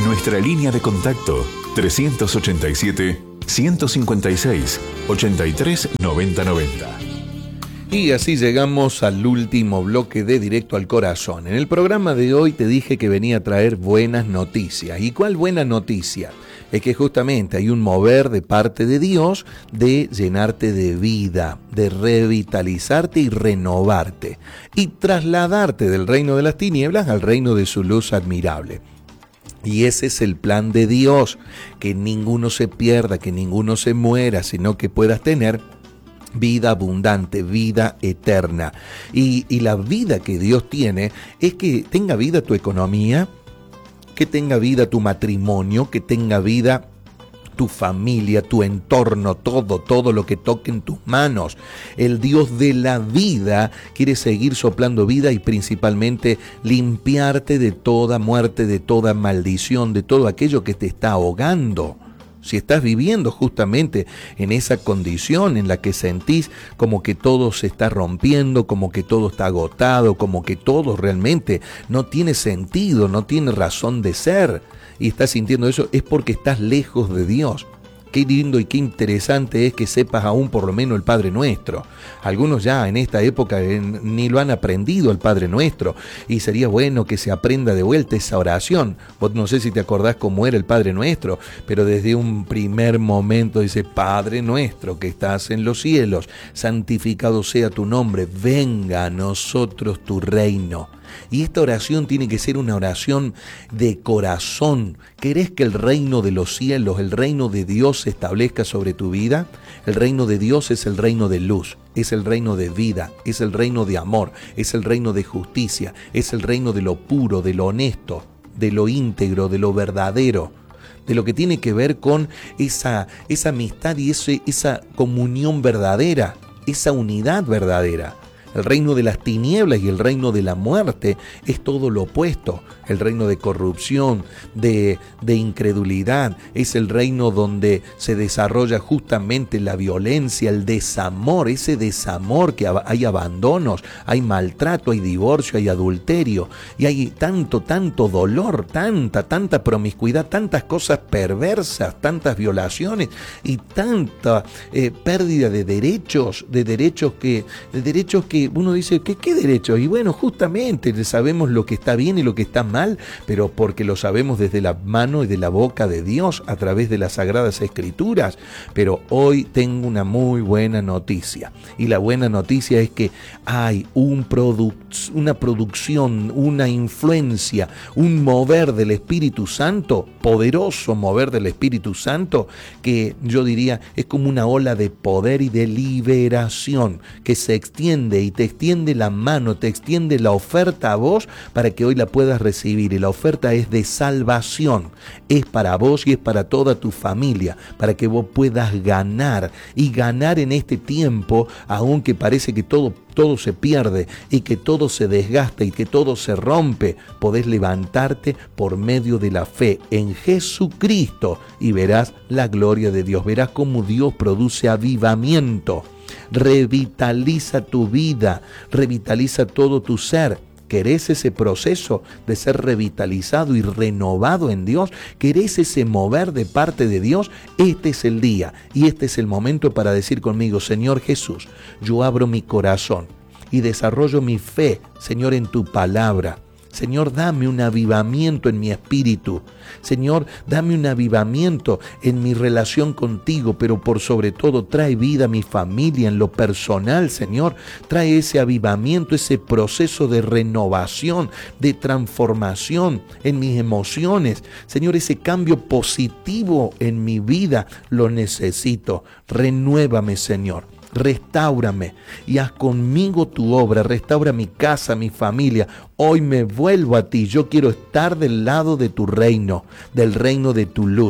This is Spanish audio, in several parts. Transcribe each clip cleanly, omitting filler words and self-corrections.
Nuestra línea de contacto 387-156-839090. Y así llegamos al último bloque de Directo al Corazón. En el programa de hoy te dije que venía a traer buenas noticias. ¿Y cuál buena noticia? Es que justamente hay un mover de parte de Dios de llenarte de vida, de revitalizarte y renovarte, y trasladarte del reino de las tinieblas al reino de su luz admirable. Y ese es el plan de Dios, que ninguno se pierda, que ninguno se muera, sino que puedas tener vida abundante, vida eterna. Y la vida que Dios tiene es que tenga vida tu economía, que tenga vida tu matrimonio, que tenga vida tu familia, tu entorno, todo lo que toque en tus manos. El Dios de la vida quiere seguir soplando vida y principalmente limpiarte de toda muerte, de toda maldición, de todo aquello que te está ahogando. Si estás viviendo justamente en esa condición en la que sentís como que todo se está rompiendo, como que todo está agotado, como que todo realmente no tiene sentido, no tiene razón de ser, y estás sintiendo eso, es porque estás lejos de Dios. Qué lindo y qué interesante es que sepas aún por lo menos el Padre Nuestro. Algunos ya en esta época ni lo han aprendido el Padre Nuestro, y sería bueno que se aprenda de vuelta esa oración. Vos no sé si te acordás cómo era el Padre Nuestro, pero desde un primer momento dice: Padre Nuestro que estás en los cielos, santificado sea tu nombre, venga a nosotros tu reino. Y esta oración tiene que ser una oración de corazón. ¿Querés que el reino de los cielos, el reino de Dios se establezca sobre tu vida? El reino de Dios es el reino de luz, es el reino de vida, es el reino de amor, es el reino de justicia, es el reino de lo puro, de lo honesto, de lo íntegro, de lo verdadero, de lo que tiene que ver con esa amistad y esa comunión verdadera, esa unidad verdadera. El reino de las tinieblas y el reino de la muerte es todo lo opuesto. El reino de corrupción, de incredulidad, es el reino donde se desarrolla justamente la violencia, el desamor, ese desamor que hay abandonos, hay maltrato, hay divorcio, hay adulterio, y hay tanto dolor, tanta promiscuidad, tantas cosas perversas, tantas violaciones y tanta pérdida de derechos que uno dice, ¿qué derechos? Y bueno, justamente sabemos lo que está bien y lo que está mal, pero porque lo sabemos desde la mano y de la boca de Dios a través de las Sagradas Escrituras. Pero hoy tengo una muy buena noticia, y la buena noticia es que hay una producción, una influencia, un mover del Espíritu Santo, poderoso mover del Espíritu Santo, que yo diría es como una ola de poder y de liberación que se extiende y te extiende la mano, te extiende la oferta a vos para que hoy la puedas recibir. Y la oferta es de salvación, es para vos y es para toda tu familia, para que vos puedas ganar, y ganar en este tiempo, aunque parece que todo se pierde y que todo se desgasta y que todo se rompe. Podés levantarte por medio de la fe en Jesucristo y verás la gloria de Dios, verás cómo Dios produce avivamiento. Revitaliza tu vida, revitaliza todo tu ser. ¿Querés ese proceso de ser revitalizado y renovado en Dios? ¿Querés ese mover de parte de Dios? Este es el día y este es el momento para decir conmigo: Señor Jesús, yo abro mi corazón y desarrollo mi fe, Señor, en tu palabra. Señor, dame un avivamiento en mi espíritu. Señor, dame un avivamiento en mi relación contigo, pero por sobre todo trae vida a mi familia en lo personal, Señor. Trae ese avivamiento, ese proceso de renovación, de transformación en mis emociones. Señor, ese cambio positivo en mi vida lo necesito. Renuévame, Señor. Restáurame y haz conmigo tu obra, restaura mi casa, mi familia. Hoy me vuelvo a ti, yo quiero estar del lado de tu reino, del reino de tu luz.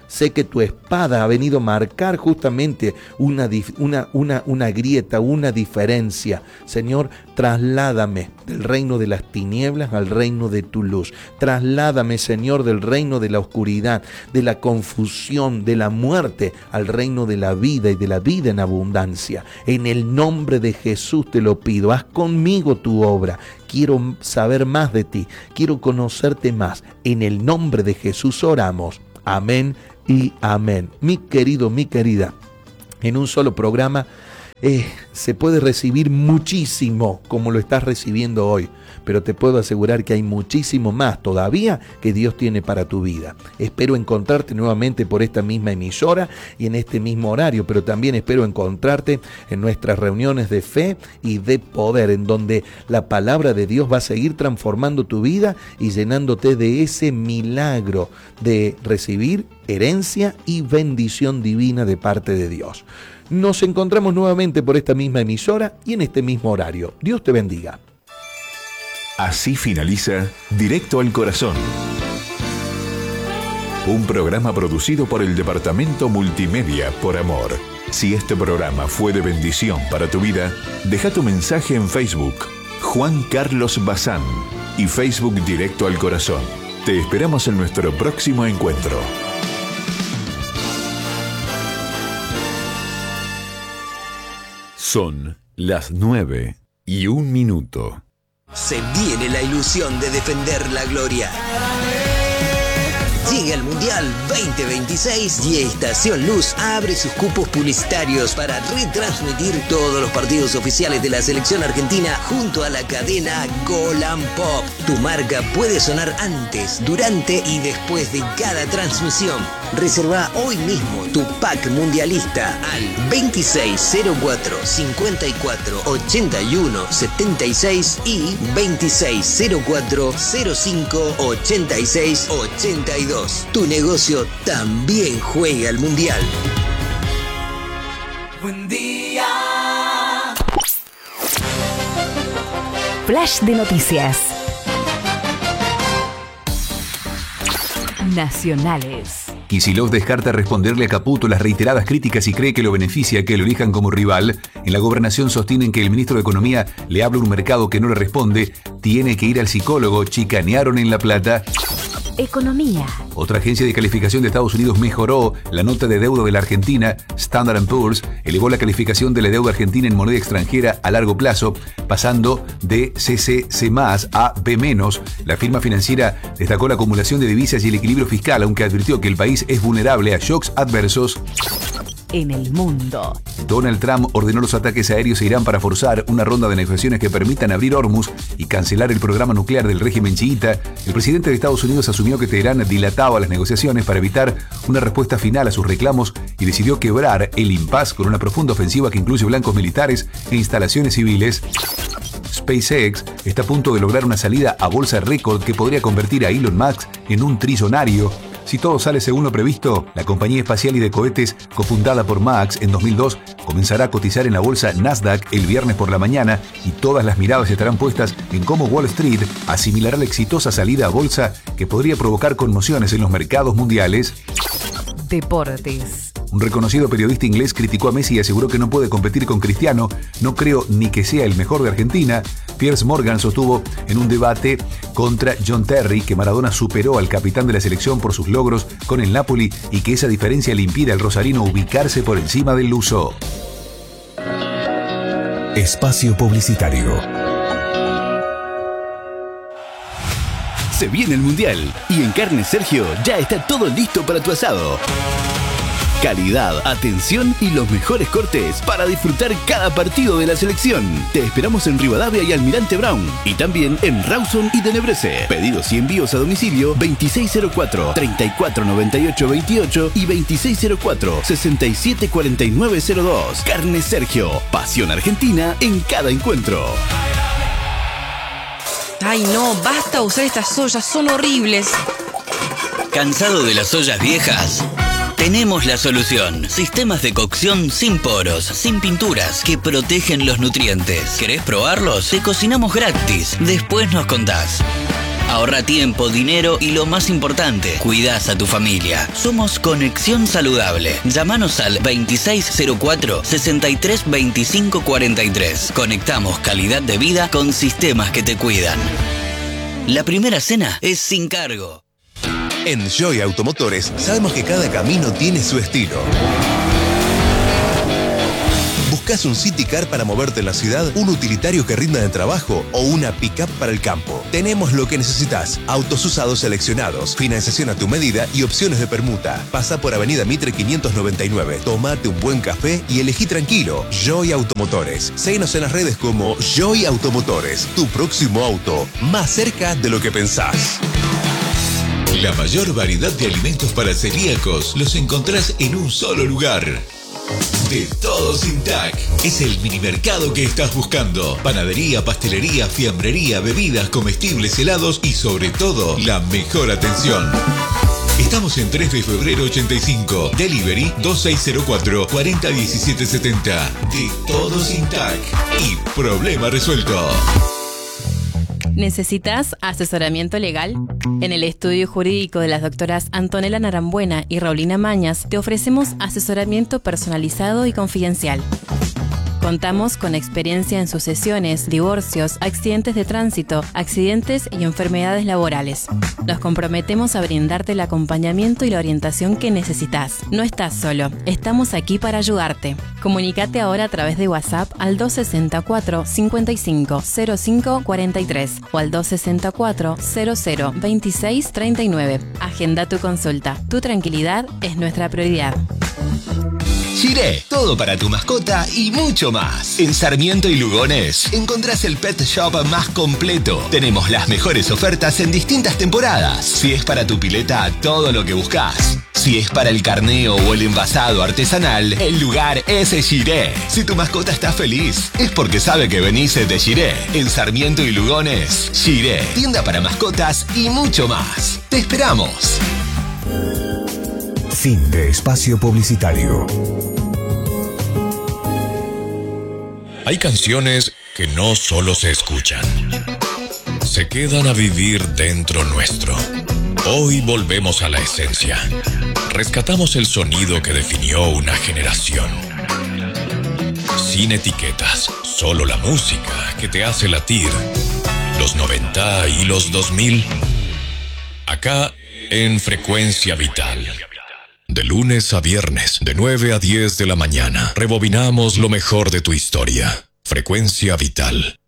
Sé que tu espada ha venido a marcar justamente una grieta, una diferencia. Señor, trasládame del reino de las tinieblas al reino de tu luz. Trasládame, Señor, del reino de la oscuridad, de la confusión, de la muerte, al reino de la vida y de la vida en abundancia. En el nombre de Jesús te lo pido. Haz conmigo tu obra. Quiero saber más de ti. Quiero conocerte más. En el nombre de Jesús oramos. Amén y amén. Mi querido, mi querida, en un solo programa se puede recibir muchísimo como lo estás recibiendo hoy, pero te puedo asegurar que hay muchísimo más todavía que Dios tiene para tu vida. Espero encontrarte nuevamente por esta misma emisora y en este mismo horario, pero también espero encontrarte en nuestras reuniones de fe y de poder, en donde la palabra de Dios va a seguir transformando tu vida y llenándote de ese milagro de recibir herencia y bendición divina de parte de Dios. Nos encontramos nuevamente por esta misma emisora y en este mismo horario. Dios te bendiga. Así finaliza Directo al Corazón. Un programa producido por el Departamento Multimedia por Amor. Si este programa fue de bendición para tu vida, deja tu mensaje en Facebook, Juan Carlos Bazán, y Facebook Directo al Corazón. Te esperamos en nuestro próximo encuentro. Son las 9:01. Se viene la ilusión de defender la gloria. Llega el Mundial 2026 y Estación Luz abre sus cupos publicitarios para retransmitir todos los partidos oficiales de la selección argentina junto a la cadena Golan Pop. Tu marca puede sonar antes, durante y después de cada transmisión. Reserva hoy mismo tu pack mundialista al 2604 54 81 76 y 2604 05 86 82. Tu negocio también juega al Mundial. Buen día. Flash de noticias nacionales. Kicillof descarta responderle a Caputo las reiteradas críticas y cree que lo beneficia que lo elijan como rival. En la gobernación sostienen que el ministro de Economía le habla a un mercado que no le responde, tiene que ir al psicólogo, chicanearon en La Plata. Economía. Otra agencia de calificación de Estados Unidos mejoró la nota de deuda de la Argentina. Standard & Poor's elevó la calificación de la deuda argentina en moneda extranjera a largo plazo, pasando de CCC+ a B-. La firma financiera destacó la acumulación de divisas y el equilibrio fiscal, aunque advirtió que el país es vulnerable a shocks adversos. En el mundo. Donald Trump ordenó los ataques aéreos a Irán para forzar una ronda de negociaciones que permitan abrir Hormuz y cancelar el programa nuclear del régimen chiita. El presidente de Estados Unidos asumió que Teherán dilataba las negociaciones para evitar una respuesta final a sus reclamos y decidió quebrar el impasse con una profunda ofensiva que incluye blancos militares e instalaciones civiles. SpaceX está a punto de lograr una salida a bolsa récord que podría convertir a Elon Musk en un trillonario. Si todo sale según lo previsto, la compañía espacial y de cohetes, cofundada por Musk en 2002, comenzará a cotizar en la bolsa Nasdaq el viernes por la mañana y todas las miradas estarán puestas en cómo Wall Street asimilará la exitosa salida a bolsa que podría provocar conmociones en los mercados mundiales. Deportes. Un reconocido periodista inglés criticó a Messi y aseguró que no puede competir con Cristiano. No creo ni que sea el mejor de Argentina. Piers Morgan sostuvo en un debate contra John Terry que Maradona superó al capitán de la selección por sus logros con el Napoli y que esa diferencia le impide al rosarino ubicarse por encima del luso. Espacio publicitario. Se viene el Mundial y en Carnes Sergio ya está todo listo para tu asado. Calidad, atención y los mejores cortes para disfrutar cada partido de la selección. Te esperamos en Rivadavia y Almirante Brown y también en Rawson y Tenebrese. Pedidos y envíos a domicilio 2604-349828 y 2604-674902. Carnes Sergio, pasión argentina en cada encuentro. Ay no, basta usar estas ollas, son horribles. ¿Cansado de las ollas viejas? Tenemos la solución. Sistemas de cocción sin poros, sin pinturas, que protegen los nutrientes. ¿Querés probarlos? Te cocinamos gratis. Después nos contás. Ahorra tiempo, dinero y lo más importante, cuidás a tu familia. Somos Conexión Saludable. Llámanos al 2604-632543. Conectamos calidad de vida con sistemas que te cuidan. La primera cena es sin cargo. En Joy Automotores sabemos que cada camino tiene su estilo. ¿Buscas un City Car para moverte en la ciudad, un utilitario que rinda de trabajo o una pick-up para el campo? Tenemos lo que necesitas. Autos usados seleccionados, financiación a tu medida y opciones de permuta. Pasa por Avenida Mitre 599. Tómate un buen café y elegí tranquilo. Joy Automotores. Síguenos en las redes como Joy Automotores. Tu próximo auto, más cerca de lo que pensás. La mayor variedad de alimentos para celíacos los encontrás en un solo lugar. De Todos Intac. Es el minimercado que estás buscando. Panadería, pastelería, fiambrería, bebidas, comestibles, helados y sobre todo, la mejor atención. Estamos en 3 de febrero 85. Delivery 2604-401770. De Todos Intac. Y problema resuelto. ¿Necesitas asesoramiento legal? En el estudio jurídico de las doctoras Antonella Narambuena y Raulina Mañas te ofrecemos asesoramiento personalizado y confidencial. Contamos con experiencia en sucesiones, divorcios, accidentes de tránsito, accidentes y enfermedades laborales. Nos comprometemos a brindarte el acompañamiento y la orientación que necesitas. No estás solo, estamos aquí para ayudarte. Comunícate ahora a través de WhatsApp al 264 55 05 43 o al 264 00 26 39. Agenda tu consulta. Tu tranquilidad es nuestra prioridad. Shiré, todo para tu mascota y mucho más. En Sarmiento y Lugones encontrás el pet shop más completo. Tenemos las mejores ofertas en distintas temporadas. Si es para tu pileta, todo lo que buscas. Si es para el carneo o el envasado artesanal, el lugar es Shiré. Si tu mascota está feliz, es porque sabe que venís de Shiré. En Sarmiento y Lugones, Shiré, tienda para mascotas y mucho más. ¡Te esperamos! Fin de espacio publicitario. Hay canciones que no solo se escuchan, se quedan a vivir dentro nuestro. Hoy volvemos a la esencia. Rescatamos el sonido que definió una generación. Sin etiquetas, solo la música que te hace latir. Los 90 y los 2000. Acá en Frecuencia Vital. De lunes a viernes, de 9 a 10 de la mañana, rebobinamos lo mejor de tu historia. Frecuencia Vital.